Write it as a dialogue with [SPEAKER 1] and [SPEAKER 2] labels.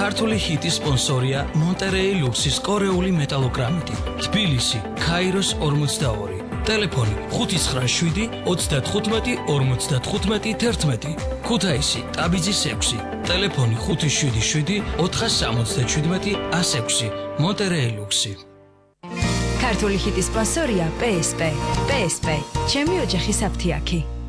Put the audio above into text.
[SPEAKER 1] ქართული ჰიტის სპონსორია მონტერეი ლუქსის კორეული მეტალოგრამიტი. თბილისი, ქაიროს 42. ტელეფონი 597 35 55 11. ქუთაისი, ტაბიძის 6. ტელეფონი 577 477 106. მონტერეი ლუქსი.
[SPEAKER 2] ქართული ჰიტის სპონსორია PSP. PSP. ჩემი ოჯახის აფთიაქი.